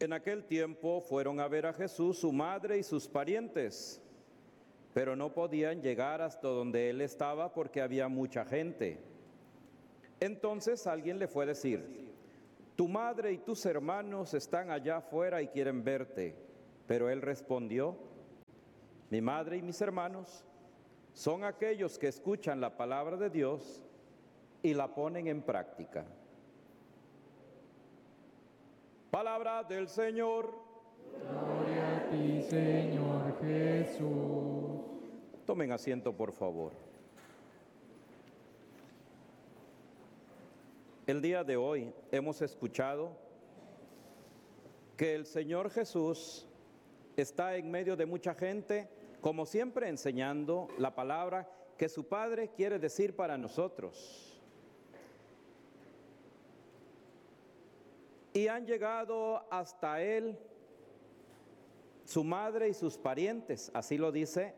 En aquel tiempo fueron a ver a Jesús su madre y sus parientes, pero no podían llegar hasta donde él estaba porque había mucha gente. Entonces alguien le fue a decir: tu madre y tus hermanos están allá afuera y quieren verte. Pero él respondió: mi madre y mis hermanos son aquellos que escuchan la palabra de Dios y la ponen en práctica. Palabra del Señor. Gloria a ti, Señor Jesús. Tomen asiento, por favor. El día de hoy hemos escuchado que el Señor Jesús está en medio de mucha gente, como siempre, enseñando la palabra que su Padre quiere decir para nosotros. Y han llegado hasta él su madre y sus parientes, así lo dice